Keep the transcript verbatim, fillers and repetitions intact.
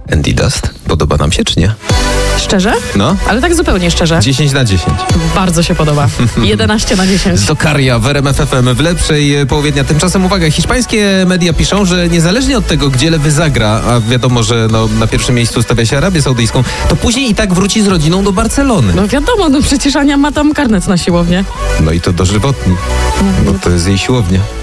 Andy Dust. Podoba nam się, czy nie? Szczerze? No. Ale tak zupełnie szczerze. dziesięć na dziesięć. Bardzo się podoba. jedenaście na dziesięć. Zokaria w R M F F M w lepszej połowie dnia. Tymczasem uwaga, hiszpańskie media piszą, że niezależnie od tego, gdzie Lewy zagra, a wiadomo, że no, na pierwszym miejscu stawia się Arabię Saudyjską, to później i tak wróci z rodziną do Barcelony. No wiadomo, no przecież Ania ma tam karnet na siłownię. No i to dożywotni, bo to jest jej siłownia.